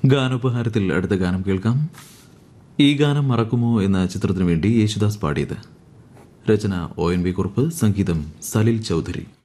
ഗാനോപഹാരത്തിൽ അടുത്ത ഗാനം കേൾക്കാം. ഈ ഗാനം മറക്കുമോ എന്ന ചിത്രത്തിനു വേണ്ടി യേശുദാസ് പാടിയത്. രചന ONV കുറുപ്പ്, സംഗീതം സലിൽ ചൗധരി.